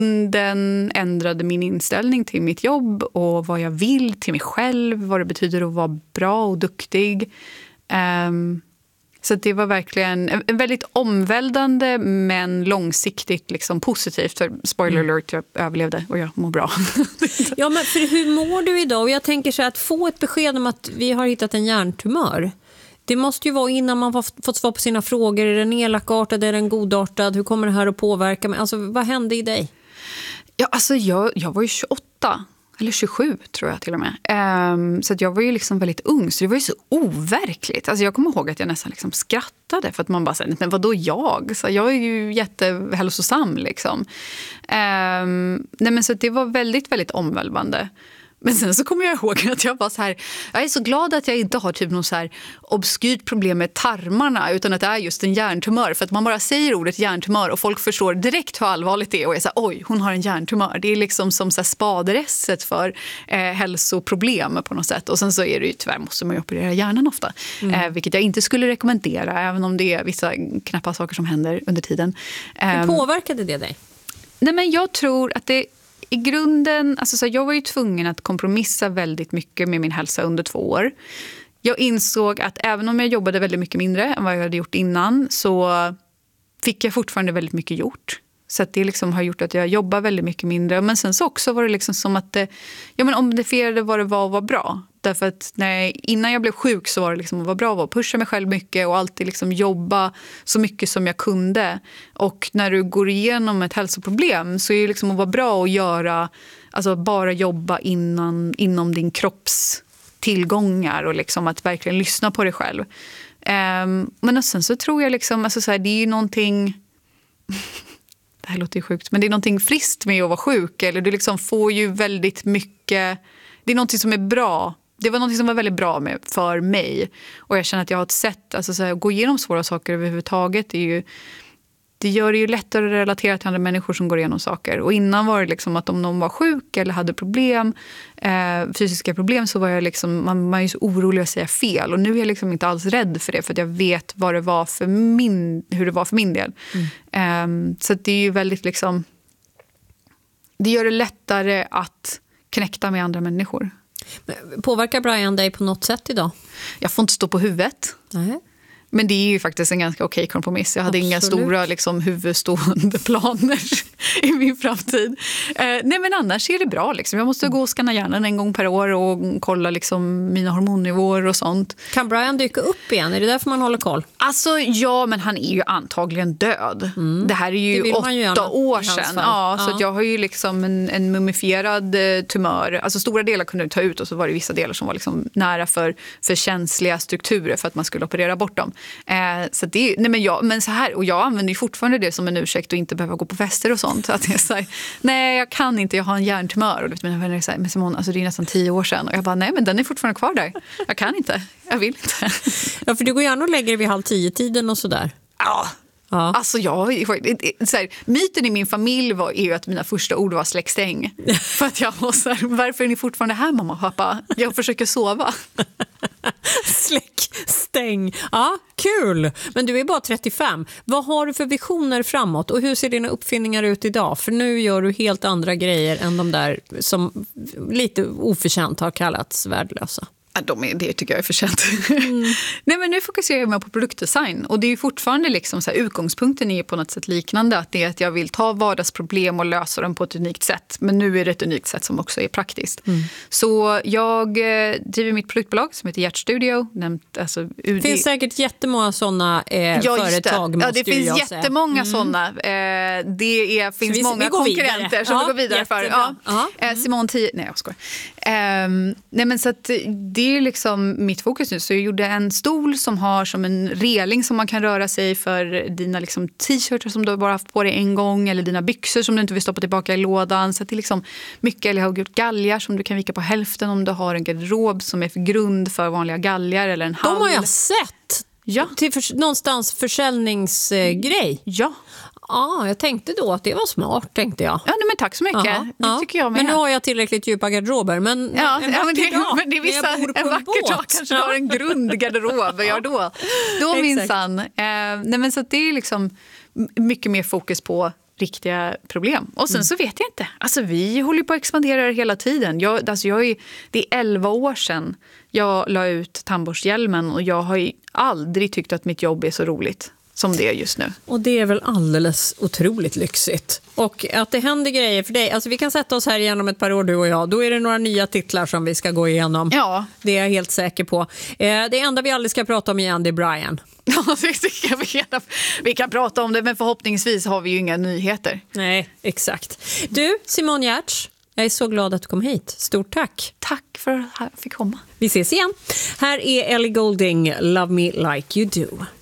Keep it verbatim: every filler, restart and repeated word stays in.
Den ändrade min inställning till mitt jobb och vad jag vill till mig själv, vad det betyder att vara bra och duktig. Um, så det var verkligen en, en väldigt omvälvande men långsiktigt liksom positivt. För spoiler alert, jag överlevde och jag mår bra. Ja, men för hur mår du idag? Och jag tänker så här, att få ett besked om att vi har hittat en hjärntumör. Det måste ju vara innan man har fått svar på sina frågor. Är den elakartad, är den godartad? Hur kommer det här att påverka mig? Alltså, vad hände i dig? Ja, alltså jag, jag var ju tjugoåtta. Eller tjugosju tror jag till och med. Um, så att jag var ju liksom väldigt ung. Så det var ju så overkligt. Alltså jag kommer ihåg att jag nästan liksom skrattade. För att man bara säger, men vadå jag? Så jag är ju jättehälsosam liksom. Um, nej men så det var väldigt, väldigt omvälvande. Men sen så kommer jag ihåg att jag var så här, jag är så glad att jag inte har typ någon så här obskyrt problem med tarmarna utan att det är just en hjärntumör. För att man bara säger ordet hjärntumör och folk förstår direkt hur allvarligt det är och är så här, oj, hon har en hjärntumör. Det är liksom som så här spaderesset för eh, hälsoproblem på något sätt. Och sen så är det ju tyvärr måste man ju operera hjärnan ofta. Mm. Eh, vilket jag inte skulle rekommendera även om det är vissa knappa saker som händer under tiden. Hur eh, påverkade det dig? Nej men jag tror att det i grunden, alltså så jag var ju tvungen att kompromissa väldigt mycket med min hälsa under två år. Jag insåg att även om jag jobbade väldigt mycket mindre än vad jag hade gjort innan så fick jag fortfarande väldigt mycket gjort. Så att det liksom har gjort att jag jobbar väldigt mycket mindre. Men sen så också var det liksom som att det, ja men omdefierade vad det var att vara bra. Därför att när, innan jag blev sjuk så var det liksom att vara bra att pusha mig själv mycket och alltid liksom jobba så mycket som jag kunde. Och när du går igenom ett hälsoproblem så är det liksom att vara bra att göra, alltså bara jobba innan, inom din kropps tillgångar och liksom att verkligen lyssna på dig själv. Um, men sen så tror jag liksom, alltså så här, det är ju någonting... Det här låter ju sjukt, men det är någonting friskt med att vara sjuk. Eller du liksom får ju väldigt mycket... Det är någonting som är bra. Det var någonting som var väldigt bra med, för mig. Och jag känner att jag har ett sätt alltså så här, att gå igenom svåra saker överhuvudtaget. Det, är ju, det gör det ju lättare att relatera till andra människor som går igenom saker. Och innan var det liksom att om någon var sjuk eller hade problem, eh, fysiska problem, så var jag liksom, man, man är ju så orolig att säga fel. Och nu är jag liksom inte alls rädd för det, för att jag vet vad det var för min, hur det var för min del. Mm. Eh, så det är ju väldigt liksom... Det gör det lättare att knäcka med andra människor. Påverkar Brian dig på något sätt idag? Jag får inte stå på huvudet. Nej. Men det är ju faktiskt en ganska okej kompromiss. Jag hade Absolut. inga stora liksom, huvudstående planer i min framtid. Eh, nej men annars är det bra. Liksom. Jag måste gå och skanna hjärnan en gång per år och kolla liksom, mina hormonnivåer och sånt. Kan Brian dyka upp igen? Är det därför man håller koll? Alltså ja, men han är ju antagligen död. Mm. Det här är ju åtta ju år sedan. Ja, ja. Så att jag har ju liksom en, en mumifierad eh, tumör. Alltså stora delar kunde du ta ut och så var det vissa delar som var liksom nära för, för känsliga strukturer för att man skulle operera bort dem. Eh, så det, nej men, jag, men så här, och jag använder ju fortfarande det som en ursäkt att inte behöva gå på fester och sånt. Att jag säger, nej jag kan inte, jag har en hjärntumör. Och vet, mina vänner säger, men Simone, alltså det är nästan tio år sedan. Och jag bara, nej men den är fortfarande kvar där. Jag kan inte, jag vill inte. Ja, för du går gärna och lägger vid halv tio tiden och sådär. Ja. Ja. Alltså jag, så här, myten i min familj var är ju att mina första ord var släckstäng. För att jag var så här, varför är ni fortfarande här mamma och pappa? Jag försöker sova. Släckstäng. Ja, kul. Men du är bara trettiofem. Vad har du för visioner framåt? Och hur ser dina uppfinningar ut idag? För nu gör du helt andra grejer än de där som lite oförtjänt har kallats värdelösa. De är, det tycker jag är förtjänt. Mm. Nej, men nu fokuserar jag mer på produktdesign. Och det är ju fortfarande liksom så här, utgångspunkten är på något sätt liknande. Att det är att jag vill ta vardagsproblem och lösa dem på ett unikt sätt. Men nu är det ett unikt sätt som också är praktiskt. Mm. Så jag eh, driver mitt produktbolag som heter Hjärtstudio. Nämnt, alltså, det finns säkert jättemånga sådana eh, ja, företag. Det. Ja, det finns jättemånga mm. sådana. Eh, det är, finns vi, många vi konkurrenter vidare. som ja, vi går vidare för. Ja. Mm. Eh, Simone tio... Nej, jag skojar. Eh, nej, men så att det är liksom mitt fokus nu. Så jag gjorde en stol som har som en reling som man kan röra sig för dina liksom t-shirts som du bara haft på dig en gång. Eller dina byxor som du inte vill stoppa tillbaka i lådan. Så att det är liksom mycket, eller jag har gjort galgar som du kan vika på hälften om du har en garderob som är för grund för vanliga galgar eller en hall. De har jag sett. Ja. Till för, någonstans försäljningsgrej. Ja. Ja, jag tänkte då att det var smart, tänkte jag. Ja, nej, men tack så mycket. Ja, det ja. tycker jag med. Men nu har jag tillräckligt djupa garderober. Men ja, en ja men, det, dag, men det är vissa, en vacker dag kanske ja. har en grundgarderob. Ja, då, då minsann. Eh, nej, men så att det är liksom mycket mer fokus på riktiga problem. Och sen mm. så vet jag inte. Alltså vi håller på att expandera hela tiden. Jag, alltså jag är, det är elva år sedan jag la ut tandborsthjälmen och jag har ju aldrig tyckt att mitt jobb är så roligt som det är just nu. Och det är väl alldeles otroligt lyxigt. Och att det händer grejer för dig. Alltså vi kan sätta oss här igenom ett par år du och jag. Då är det några nya titlar som vi ska gå igenom. Ja. Det är jag helt säker på. Eh, det enda vi aldrig ska prata om igen, det är Brian. Ja, vi kan, vi kan prata om det, men förhoppningsvis har vi ju inga nyheter. Nej, exakt. Du, Simone Giertz, jag är så glad att du kom hit. Stort tack. Tack för att jag fick komma. Vi ses igen. Här är Ellie Goulding, Love Me Like You Do.